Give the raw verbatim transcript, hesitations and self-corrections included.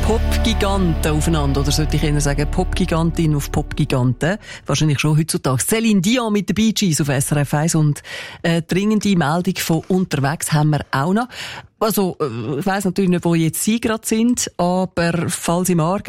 Pop-Giganten aufeinander, oder sollte ich eher sagen Pop-Gigantin auf Pop-Giganten? Wahrscheinlich schon heutzutage. Céline Dion mit den Bee Gees auf S R F eins und äh, dringende Meldung von unterwegs haben wir auch noch. Also, äh, ich weiss natürlich nicht, wo jetzt Sie gerade sind, aber falls im Aargau